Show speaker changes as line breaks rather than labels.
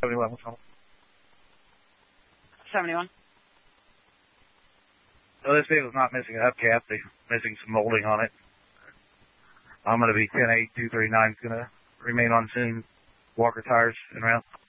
71, what's wrong?
71.
So this vehicle's not missing an hubcap. They're missing some molding on it. I'm going to be 10-8, 239 is going to remain on scene. Walker tires and around.